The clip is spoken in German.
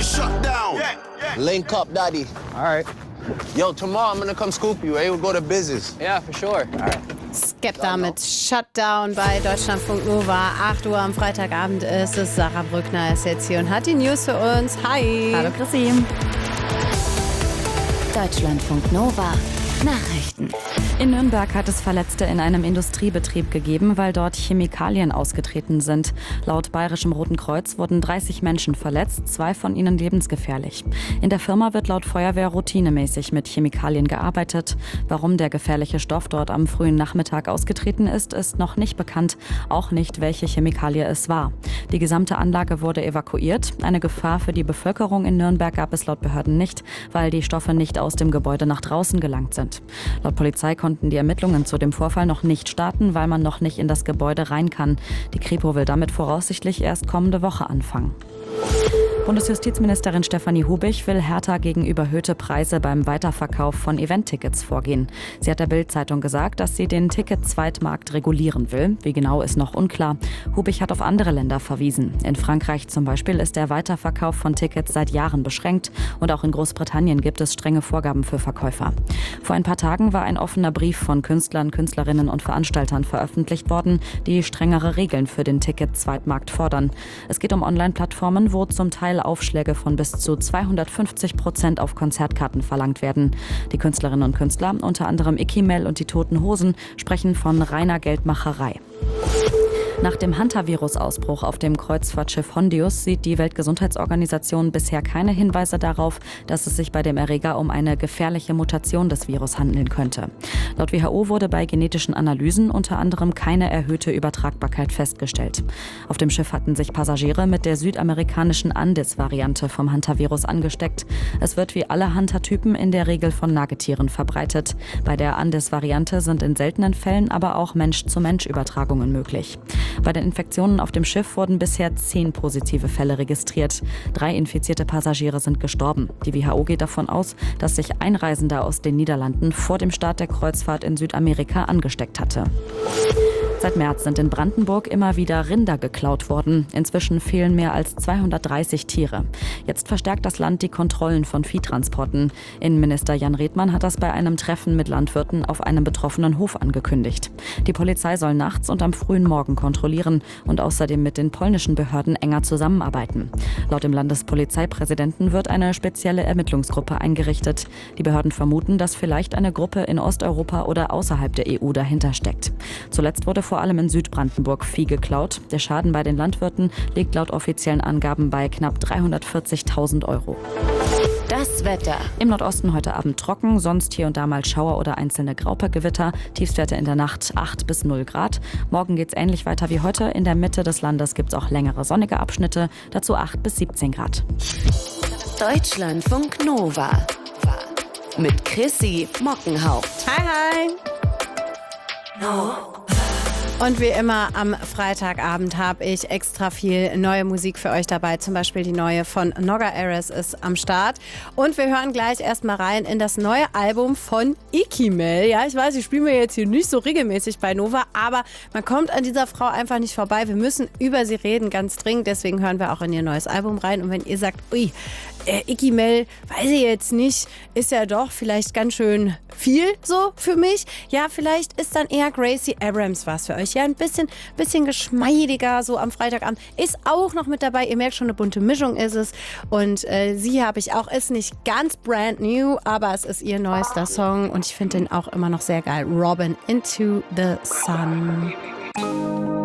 shut down. Link up, daddy. All right. Yo, tomorrow I'm gonna come scoop you, eh? We'll go to business. Yeah, for sure. All right. Skepta mit Shutdown bei Deutschlandfunk Nova. 8 Uhr am Freitagabend ist es. Sarah Brückner ist jetzt hier und hat die News für uns. Hi. Hallo Chrissy. Deutschlandfunk Nova. Nachrichten. In Nürnberg hat es Verletzte in einem Industriebetrieb gegeben, weil dort Chemikalien ausgetreten sind. Laut Bayerischem Roten Kreuz wurden 30 Menschen verletzt, 2 von ihnen lebensgefährlich. In der Firma wird laut Feuerwehr routinemäßig mit Chemikalien gearbeitet. Warum der gefährliche Stoff dort am frühen Nachmittag ausgetreten ist, ist noch nicht bekannt. Auch nicht, welche Chemikalie es war. Die gesamte Anlage wurde evakuiert. Eine Gefahr für die Bevölkerung in Nürnberg gab es laut Behörden nicht, weil die Stoffe nicht aus dem Gebäude nach draußen gelangt sind. Laut Polizei konnten die Ermittlungen zu dem Vorfall noch nicht starten, weil man noch nicht in das Gebäude rein kann. Die Kripo will damit voraussichtlich erst kommende Woche anfangen. Bundesjustizministerin Stefanie Hubich will härter gegen überhöhte Preise beim Weiterverkauf von Eventtickets vorgehen. Sie hat der Bild-Zeitung gesagt, dass sie den Ticket-Zweitmarkt regulieren will. Wie genau, ist noch unklar. Hubich hat auf andere Länder verwiesen. In Frankreich zum Beispiel ist der Weiterverkauf von Tickets seit Jahren beschränkt und auch in Großbritannien gibt es strenge Vorgaben für Verkäufer. Vor ein paar Tagen war ein offener Brief von Künstlern, Künstlerinnen und Veranstaltern veröffentlicht worden, die strengere Regeln für den Ticket-Zweitmarkt fordern. Es geht um Online-Plattformen, wo zum Teil Aufschläge von bis zu 250% auf Konzertkarten verlangt werden. Die Künstlerinnen und Künstler, unter anderem Ikimel und die Toten Hosen, sprechen von reiner Geldmacherei. Nach dem Hantavirus-Ausbruch auf dem Kreuzfahrtschiff Hondius sieht die Weltgesundheitsorganisation bisher keine Hinweise darauf, dass es sich bei dem Erreger um eine gefährliche Mutation des Virus handeln könnte. Laut WHO wurde bei genetischen Analysen unter anderem keine erhöhte Übertragbarkeit festgestellt. Auf dem Schiff hatten sich Passagiere mit der südamerikanischen Andes-Variante vom Hantavirus angesteckt. Es wird wie alle Hantatypen in der Regel von Nagetieren verbreitet. Bei der Andes-Variante sind in seltenen Fällen aber auch Mensch-zu-Mensch-Übertragungen möglich. Bei den Infektionen auf dem Schiff wurden bisher 10 positive Fälle registriert. 3 infizierte Passagiere sind gestorben. Die WHO geht davon aus, dass sich ein Reisender aus den Niederlanden vor dem Start der Kreuzfahrt in Südamerika angesteckt hatte. Seit März sind in Brandenburg immer wieder Rinder geklaut worden. Inzwischen fehlen mehr als 230 Tiere. Jetzt verstärkt das Land die Kontrollen von Viehtransporten. Innenminister Jan Redmann hat das bei einem Treffen mit Landwirten auf einem betroffenen Hof angekündigt. Die Polizei soll nachts und am frühen Morgen kontrollieren und außerdem mit den polnischen Behörden enger zusammenarbeiten. Laut dem Landespolizeipräsidenten wird eine spezielle Ermittlungsgruppe eingerichtet. Die Behörden vermuten, dass vielleicht eine Gruppe in Osteuropa oder außerhalb der EU dahinter steckt. Zuletzt wurde vor allem in Südbrandenburg Vieh geklaut. Der Schaden bei den Landwirten liegt laut offiziellen Angaben bei knapp 340.000 €. Das Wetter. Im Nordosten heute Abend trocken, sonst hier und da mal Schauer oder einzelne Graupergewitter. Tiefstwerte in der Nacht 8 bis 0 Grad. Morgen geht's ähnlich weiter wie heute. In der Mitte des Landes gibt's auch längere sonnige Abschnitte, dazu 8 bis 17 Grad. Deutschlandfunk Nova. Mit Chrissy Mockenhaupt. Hi, hi. Und wie immer am Freitagabend habe ich extra viel neue Musik für euch dabei. Zum Beispiel die neue von Nogga Ares ist am Start. Und wir hören gleich erstmal rein in das neue Album von Ikimel. Ja, ich weiß, ich spiele mir jetzt hier nicht so regelmäßig bei Nova, aber man kommt an dieser Frau einfach nicht vorbei. Wir müssen über sie reden, ganz dringend. Deswegen hören wir auch in ihr neues Album rein. Und wenn ihr sagt, ui, Ikimel, weiß ich jetzt nicht, ist ja doch vielleicht ganz schön viel so für mich. Ja, vielleicht ist dann eher Gracie Abrams was für euch. Ja, ein bisschen geschmeidiger so am Freitagabend. Ist auch noch mit dabei. Ihr merkt schon, eine bunte Mischung ist es. Und sie habe ich auch, ist nicht ganz brand new, aber es ist ihr neuester Song. Und ich finde den auch immer noch sehr geil. Robin, Into the Sun.